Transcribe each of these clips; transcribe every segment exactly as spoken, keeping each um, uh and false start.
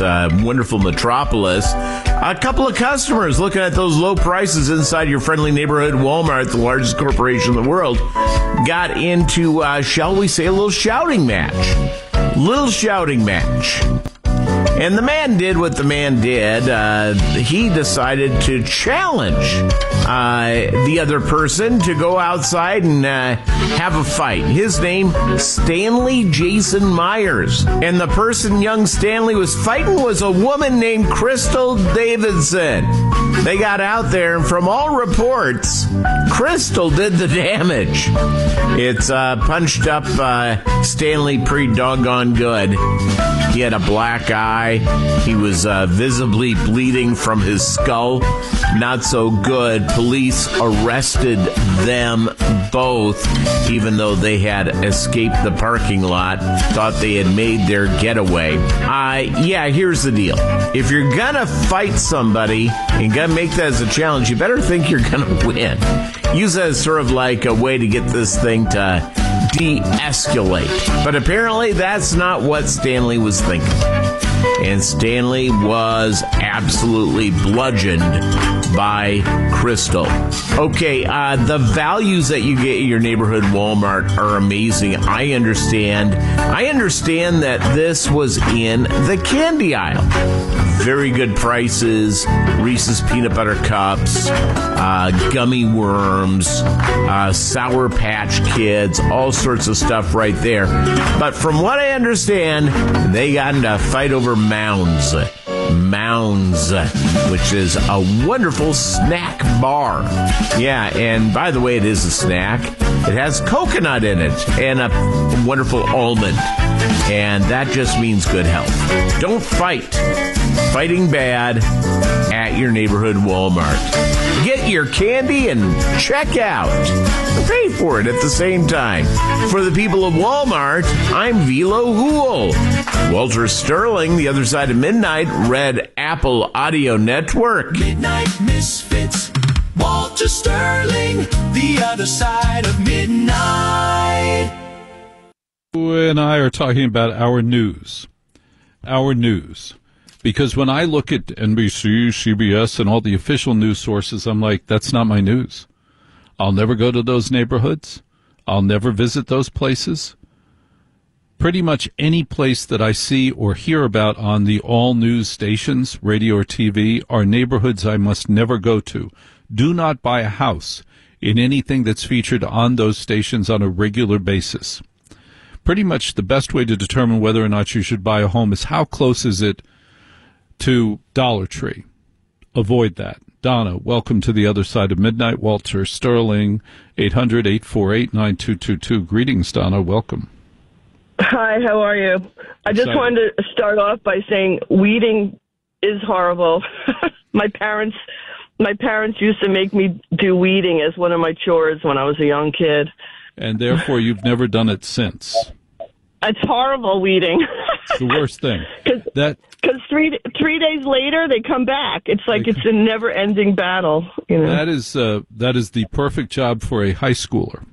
uh, wonderful metropolis. A couple of customers looking at those low prices inside your friendly neighborhood Walmart, the largest corporation in the world, got into, uh, shall we say, a little shouting match. Little shouting match. And the man did what the man did. Uh, he decided to challenge uh, the other person to go outside and uh, have a fight. His name, Stanley Jason Myers. And the person young Stanley was fighting was a woman named Crystal Davidson. They got out there, and from all reports, Crystal did the damage. It's uh, punched up uh, Stanley pretty doggone good. He had a black eye. He was uh, visibly bleeding from his skull. Not so good. Police arrested them both, even though they had escaped the parking lot, thought they had made their getaway. Uh, yeah, here's the deal. If you're gonna fight somebody and gonna make that as a challenge, you better think you're gonna win. Use that as sort of like a way to get this thing to de-escalate. But apparently that's not what Stanley was thinking. And Stanley was absolutely bludgeoned by Crystal. Okay, uh, the values that you get in your neighborhood Walmart are amazing. I understand. I understand that this was in the candy aisle. Very good prices, Reese's Peanut Butter Cups, uh, gummy worms, uh, Sour Patch Kids, all sorts of stuff right there. But from what I understand, they got into a fight over Mounds. Mounds, which is a wonderful snack bar. Yeah, and by the way, it is a snack. It has coconut in it and a wonderful almond. And that just means good health. Don't fight. Fighting bad at your neighborhood Walmart. Get your candy and check out. Pay for it at the same time. For the people of Walmart, I'm Vilo Hool. Walter Sterling, The Other Side of Midnight, Red Apple Audio Network. Midnight Misfits. Walter Sterling, The Other Side of Midnight. You and I are talking about our news. Our news. Because when I look at N B C, C B S, and all the official news sources, I'm like, that's not my news. I'll never go to those neighborhoods. I'll never visit those places. Pretty much any place that I see or hear about on the all news stations, radio or T V, are neighborhoods I must never go to. Do not buy a house in anything that's featured on those stations on a regular basis. Pretty much the best way to determine whether or not you should buy a home is how close is it to Dollar Tree. Avoid that. Donna, welcome to The Other Side of Midnight. Walter Sterling, eight hundred, eight four eight, nine two two two. Greetings, Donna. Welcome. Hi, how are you? I just Excited. wanted to start off by saying weeding is horrible. my parents my parents used to make me do weeding as one of my chores when I was a young kid. And therefore you've never done it since. It's horrible weeding. It's the worst thing. Cause, that Because three three days later they come back. It's like it's a never-ending battle. You know. That is uh, that is the perfect job for a high schooler.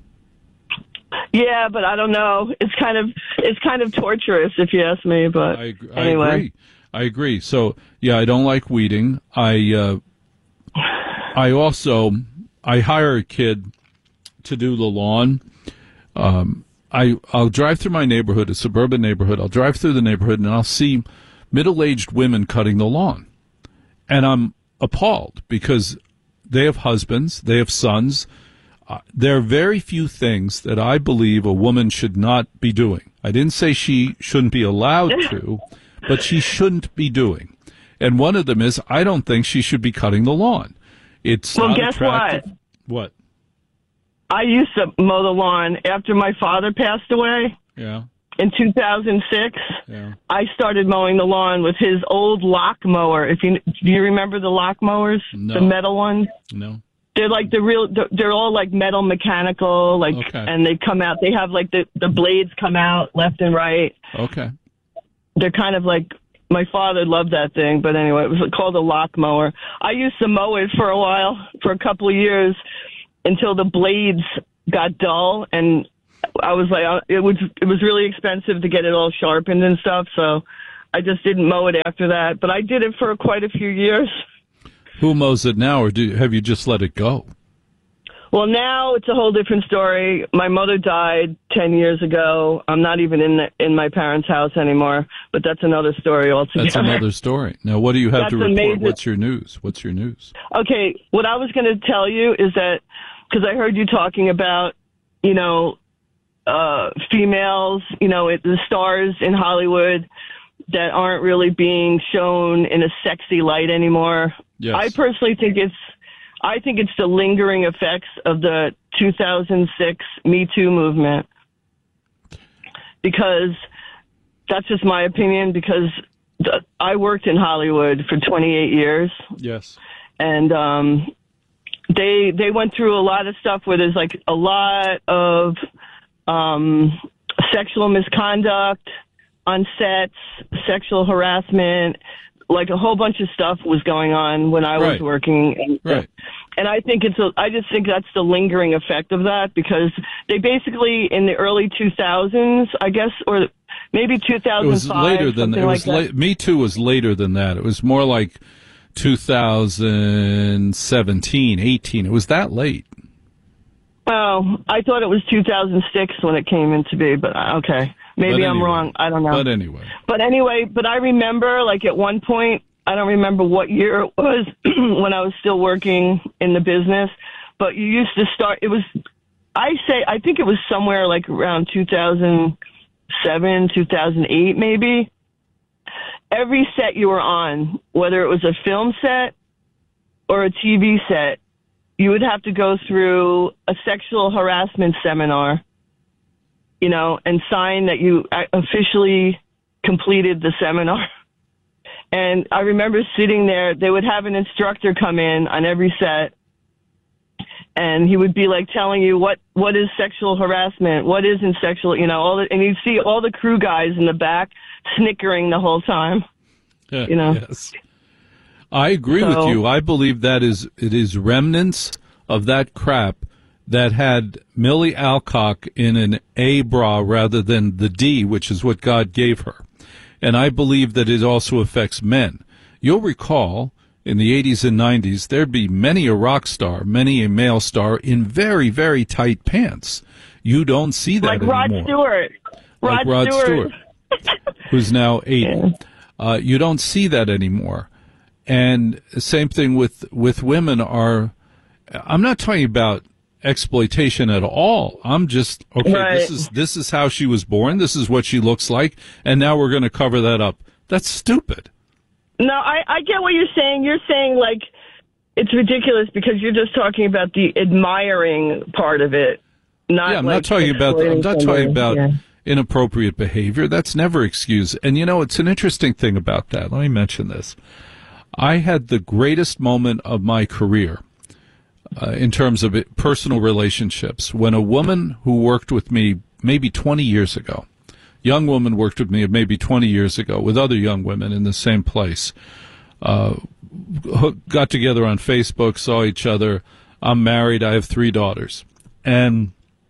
Yeah, but I don't know. It's kind of it's kind of torturous if you ask me. But I, I anyway. agree. I agree. So yeah, I don't like weeding. I uh, I also I hire a kid to do the lawn. Um, I I'll drive through my neighborhood, a suburban neighborhood. I'll drive through the neighborhood and I'll see middle-aged women cutting the lawn, and I'm appalled because they have husbands, they have sons. Uh, there are very few things that I believe a woman should not be doing. I didn't say she shouldn't be allowed to, but she shouldn't be doing. And one of them is I don't think she should be cutting the lawn. It's well, not guess attractive. what? What? I used to mow the lawn after my father passed away. Yeah. In two thousand six, Yeah. I started mowing the lawn with his old lock mower. If you do you remember the lock mowers, No. the metal ones? No. They're like the real. They're all like metal mechanical, like, Okay. and they come out. They have like the the blades come out left and right. Okay. They're kind of like. My father loved that thing, but anyway, it was called a lock mower. I used to mow it for a while, for a couple of years, until the blades got dull, and I was like, it was it was really expensive to get it all sharpened and stuff. So I just didn't mow it after that. But I did it for quite a few years. Who mows it now, or do have you just let it go? Well, now it's a whole different story. My mother died ten years ago. I'm not even in the, in my parents' house anymore, but that's another story altogether. That's another story. Now, what do you have That's to report? amazing. What's your news? What's your news? Okay, what I was going to tell you is that, because I heard you talking about, you know, uh, females, you know, it, the stars in Hollywood that aren't really being shown in a sexy light anymore. Yes. I personally think it's, I think it's the lingering effects of the two thousand six Me Too movement, because that's just my opinion, because the, I worked in Hollywood for twenty-eight years. Yes. And um, they they went through a lot of stuff where there's like a lot of um, sexual misconduct on sets, sexual harassment, like a whole bunch of stuff was going on when I was Right. working. And, Right. and I think it's a, I just think that's the lingering effect of that, because they basically in the early two thousands, I guess, or maybe two thousand five. It was later than something it like was. that. La- Me Too was later than that. It was more like two thousand seventeen, eighteen. It was that late. Oh, I thought it was two thousand six when it came into be, but uh, okay. Maybe But I'm anyway. wrong. I don't know. But anyway. But anyway, but I remember, like, at one point, I don't remember what year it was when I was still working in the business, but you used to start, it was, I say, I think it was somewhere like around two thousand seven, two thousand eight, maybe. Every set you were on, whether it was a film set or a T V set, you would have to go through a sexual harassment seminar, you know, and sign that you officially completed the seminar. And I remember sitting there, they would have an instructor come in on every set, and he would be like telling you what, what is sexual harassment, what isn't sexual, you know, all the, and you'd see all the crew guys in the back snickering the whole time, you know. Yes. I agree So- with you. I believe that is it is remnants of that crap that had Millie Alcock in an A bra rather than the D, which is what God gave her. And I believe that it also affects men. You'll recall in the eighties and nineties, there'd be many a rock star, many a male star in very, very tight pants. You don't see that Like Rod anymore. Stewart. Like Rod, Rod Stewart. Stewart, who's now eighty. Uh, you don't see that anymore. And same thing with, with women are, I'm not talking about exploitation at all. I'm just, okay, Right. this is, this is how she was born. This is what she looks like. And now we're going to cover that up. That's stupid. No, I, I get what you're saying. You're saying, like, it's ridiculous because you're just talking about the admiring part of it. Not Yeah, I'm like not talking about, I'm exploiting not somebody. talking about Yeah. inappropriate behavior. That's never excused. And you know, it's an interesting thing about that. Let me mention this. I had the greatest moment of my career uh, in terms of it, personal relationships when a woman who worked with me maybe twenty years ago, young woman worked with me maybe twenty years ago with other young women in the same place, uh, got together on Facebook, saw each other. I'm married. I have three daughters. And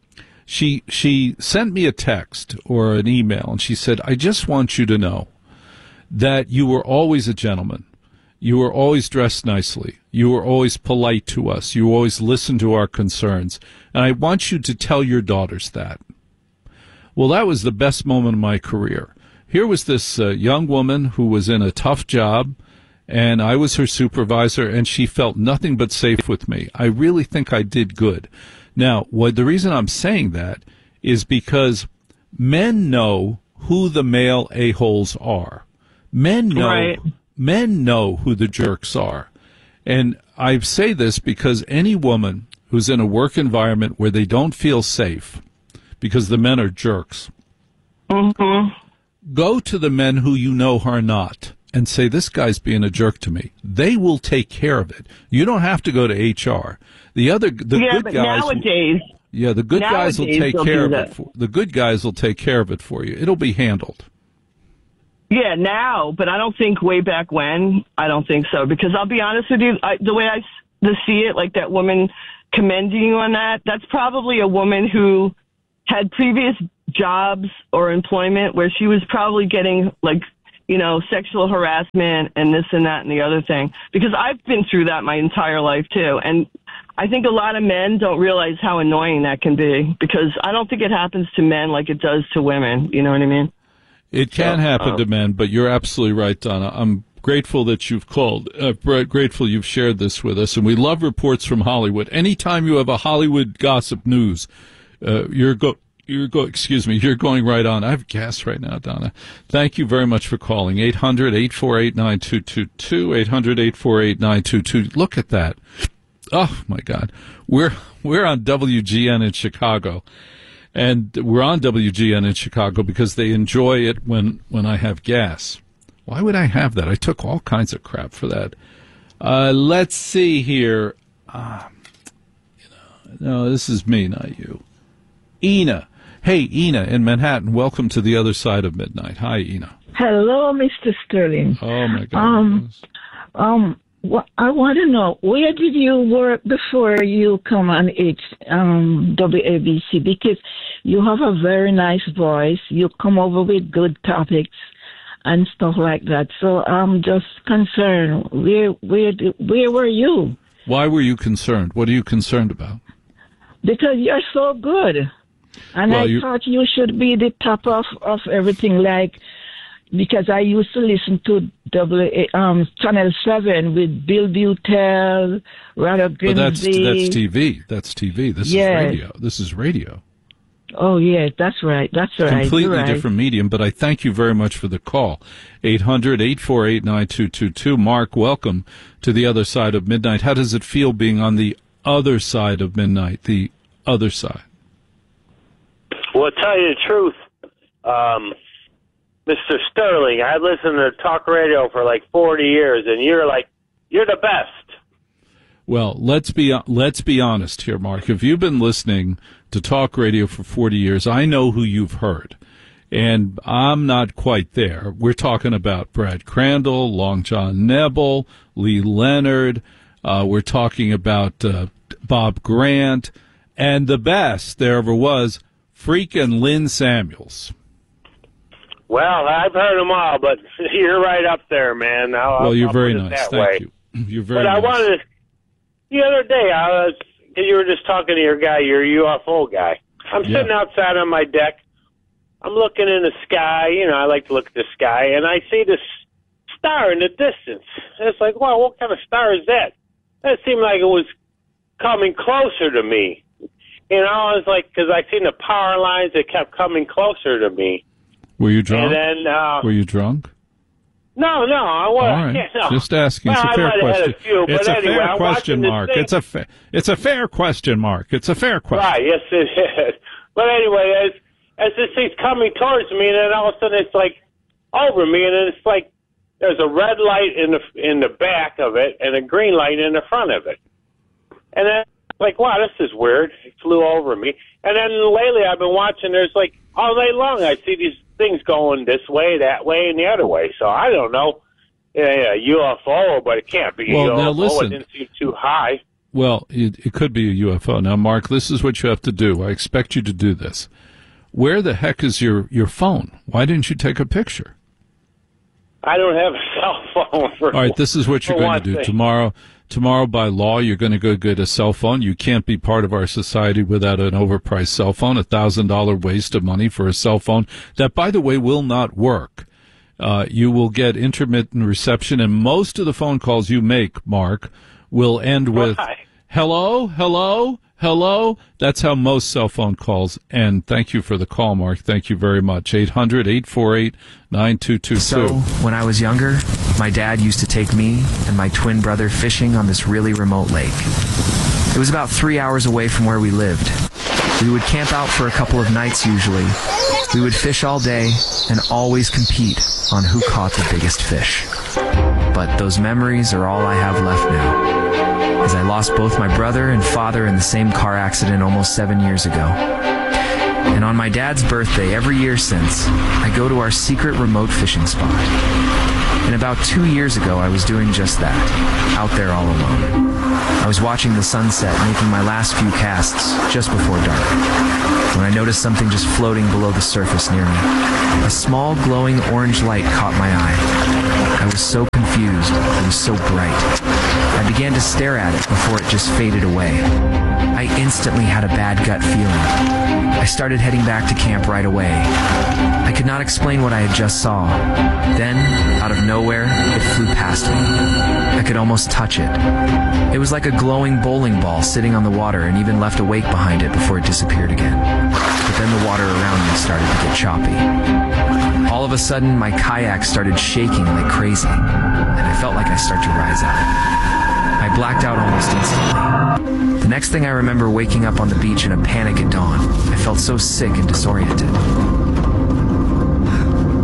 she she sent me a text or an email, and she said, I just want you to know that you were always a gentleman. You were always dressed nicely. You were always polite to us. You always listened to our concerns. And I want you to tell your daughters that. Well, that was the best moment of my career. Here was this uh, young woman who was in a tough job, and I was her supervisor, and she felt nothing but safe with me. I really think I did good. Now, what the reason I'm saying that is because men know who the male a-holes are. Men know, Right. men know who the jerks are. And I say this because any woman who's in a work environment where they don't feel safe because the men are jerks, go to the men who you know are not and say, this guy's being a jerk to me. They will take care of it. You don't have to go to H R. The other, the yeah, good but guys, nowadays, yeah, the good guys will nowadays take they'll care do of it. that. For, the good guys will take care of it for you. It'll be handled. yeah, now, but I don't think way back when, I don't think so. Because I'll be honest with you, I, the way I s- to see it, like that woman commending you on that, that's probably a woman who had previous jobs or employment where she was probably getting, like, you know, sexual harassment and this and that and the other thing. Because I've been through that my entire life, too. And I think a lot of men don't realize how annoying that can be, because I don't think it happens to men like it does to women. You know what I mean? It can so, happen um, to men, but you're absolutely right, Donna. I'm grateful that you've called. Uh, grateful you've shared this with us, and we love reports from Hollywood. Anytime you have a Hollywood gossip news, uh, you're go. You're go. Excuse me. You're going right on. I have gas right now, Donna. Thank you very much for calling. eight hundred, eight four eight, nine two two two. eight hundred, eight four eight, nine two two two. Look at that. Oh my God, we're we're on W G N in Chicago, and we're on W G N in Chicago because they enjoy it when when I have gas. Why would I have that? I took all kinds of crap for that. Uh, let's see here. Uh, you know, no, this is me, not you. Ina, hey Ina in Manhattan. Welcome to the other side of midnight. Hi, Ina. Hello, Mister Sterling. Oh my God. Um, um. Well, I want to know, where did you work before you come on H, um, W A B C? Because you have a very nice voice. You come over with good topics and stuff like that. So I'm just concerned. Where, where, where were you? Why were you concerned? What are you concerned about? Because you're so good. And Well, I you- thought you should be the top of, of everything, like, because I used to listen to W um Channel Seven with Bill Butel, Rada But that's Grimsby. that's T V. That's T V. This Yes. is radio. This is radio. Oh yeah, that's right. That's right. Completely You're right. different medium, but I thank you very much for the call. eight hundred, eight four eight, nine two two two. Mark, welcome to the other side of midnight. How does it feel being on the other side of midnight, the other side? Well, to tell you the truth, um, Mister Sterling, I listened to talk radio for like forty years, and you're like, you're the best. Well, let's be let's be honest here, Mark. If you've been listening to talk radio for forty years, I know who you've heard, and I'm not quite there. We're talking about Brad Crandall, Long John Nebel, Lee Leonard. Uh, we're talking about uh, Bob Grant, and the best there ever was, freaking Lynn Samuels. Well, I've heard them all, but you're right up there, man. I'll, Well, you're I'll very put it nice. that Thank way. you. You're very But I nice. wanted to, the other day, I was, you were just talking to your guy, your U F O guy. I'm Yeah. sitting outside on my deck. I'm looking in the sky. You know, I like to look at the sky, and I see this star in the distance. And it's like, wow, what kind of star is that? That seemed like it was coming closer to me. You know, I was like, because I seen the power lines that kept coming closer to me. Were you drunk? And then, uh, Were you drunk? no, no, I All wasn't. right. No. Just asking. Well, It's a I fair might have had question. a few, It's but a anyway, fair I'm question, watching this Mark. thing. It's a fa- it's a fair question, Mark. It's a fair question. Right, yes, it is. But anyway, as as this thing's coming towards me, and then all of a sudden it's like over me, and then it's like there's a red light in the in the back of it and a green light in the front of it. And then like, wow, this is weird. It flew over me. And then lately I've been watching, there's like all day long I see these things going this way, that way, and the other way. So I don't know. Yeah, yeah, U F O, but it can't be Well, a U F O. now listen. It didn't seem too high. Well, it, it could be a U F O. Now, Mark, this is what you have to do. I expect you to do this. Where the heck is your, your phone? Why didn't you take a picture? I don't have a cell phone. For, All right, this is what you're for going one to do. thing. Tomorrow, tomorrow by law, you're going to go get a cell phone. You can't be part of our society without an overpriced cell phone, a one thousand dollars waste of money for a cell phone that, by the way, will not work. Uh, you will get intermittent reception, and most of the phone calls you make, Mark, will end with, Right. hello, hello, hello. That's how most cell phone calls end. Thank you for the call, Mark. Thank you very much. eight hundred, eight four eight, nine two two two. So, when I was younger, my dad used to take me and my twin brother fishing on this really remote lake. It was about three hours away from where we lived. We would camp out for a couple of nights usually. We would fish all day and always compete on who caught the biggest fish. But those memories are all I have left now, as I lost both my brother and father in the same car accident almost seven years ago. And on my dad's birthday every year since, I go to our secret remote fishing spot. And about two years ago, I was doing just that, out there all alone. I was watching the sunset, making my last few casts just before dark, when I noticed something just floating below the surface near me. A small glowing orange light caught my eye. I was so confused. It was so bright. I began to stare at it before it just faded away. I instantly had a bad gut feeling. I started heading back to camp right away. I could not explain what I had just saw. Then, out of nowhere, it flew past me. I could almost touch it. It was like a glowing bowling ball sitting on the water and even left a wake behind it before it disappeared again. But then the water around me started to get choppy. All of a sudden, my kayak started shaking like crazy, and I felt like I start to rise up. I blacked out almost instantly. The next thing I remember waking up on the beach in a panic at dawn. I felt so sick and disoriented.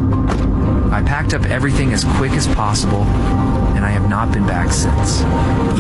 I packed up everything as quick as possible, and I have not been back since.